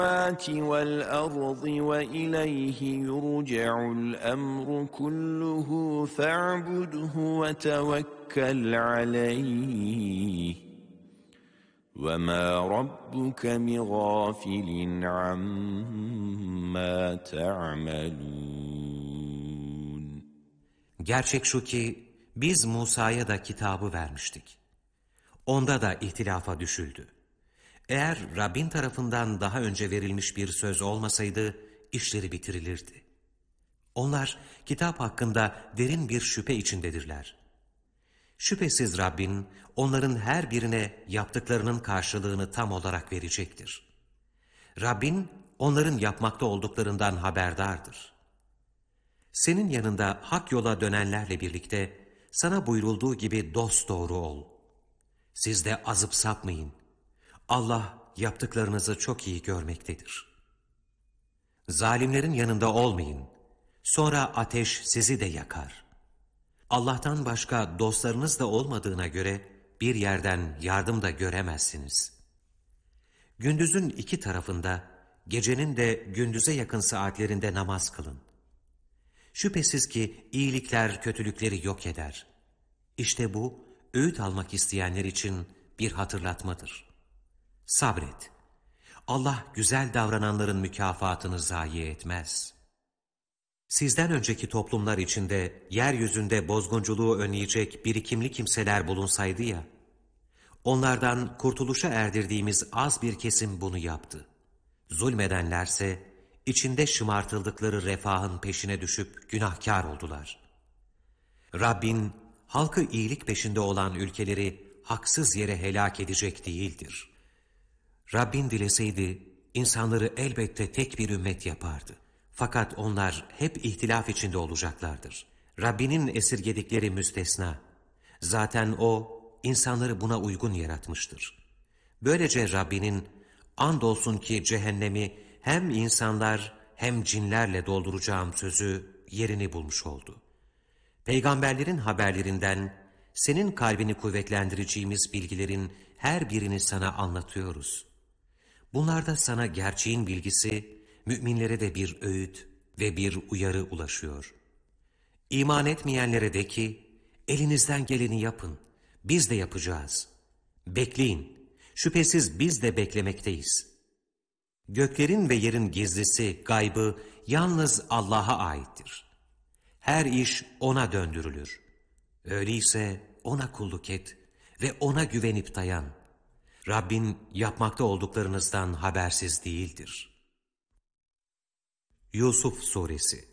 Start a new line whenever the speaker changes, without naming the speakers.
والأرض وإليه يرجع الأمر كله فاعبده وتوكل عليه وما ربك بغافل عما تعملون.
Gerçek şu ki biz Musa'ya da kitabı vermiştik. Onda da ihtilafa düşüldü. Eğer Rabbin tarafından daha önce verilmiş bir söz olmasaydı işleri bitirilirdi. Onlar kitap hakkında derin bir şüphe içindedirler. Şüphesiz Rabbin onların her birine yaptıklarının karşılığını tam olarak verecektir. Rabbin onların yapmakta olduklarından haberdardır. Senin yanında hak yola dönenlerle birlikte sana buyurulduğu gibi dosdoğru ol. Siz de azıp sapmayın. Allah yaptıklarınızı çok iyi görmektedir. Zalimlerin yanında olmayın. Sonra ateş sizi de yakar. Allah'tan başka dostlarınız da olmadığına göre bir yerden yardım da göremezsiniz. Gündüzün iki tarafında, gecenin de gündüze yakın saatlerinde namaz kılın. Şüphesiz ki iyilikler kötülükleri yok eder. İşte bu, öğüt almak isteyenler için bir hatırlatmadır. Sabret. Allah güzel davrananların mükafatını zayi etmez. Sizden önceki toplumlar içinde yeryüzünde bozgunculuğu önleyecek birikimli kimseler bulunsaydı ya, onlardan kurtuluşa erdirdiğimiz az bir kesim bunu yaptı. Zulmedenlerse içinde şımartıldıkları refahın peşine düşüp günahkar oldular. Rabbin halkı iyilik peşinde olan ülkeleri haksız yere helak edecek değildir. Rabbin dileseydi insanları elbette tek bir ümmet yapardı. Fakat onlar hep ihtilaf içinde olacaklardır. Rabbinin esirgedikleri müstesna. Zaten O insanları buna uygun yaratmıştır. Böylece Rabbinin andolsun ki cehennemi hem insanlar hem cinlerle dolduracağım sözü yerini bulmuş oldu. Peygamberlerin haberlerinden senin kalbini kuvvetlendireceğimiz bilgilerin her birini sana anlatıyoruz. Bunlarda sana gerçeğin bilgisi, müminlere de bir öğüt ve bir uyarı ulaşıyor. İman etmeyenlere de ki, elinizden geleni yapın, biz de yapacağız. Bekleyin, şüphesiz biz de beklemekteyiz. Göklerin ve yerin gizlisi, gaybı yalnız Allah'a aittir. Her iş O'na döndürülür. Öyleyse O'na kulluk et ve O'na güvenip dayan. Rabbin yapmakta olduklarınızdan habersiz değildir. Yusuf Suresi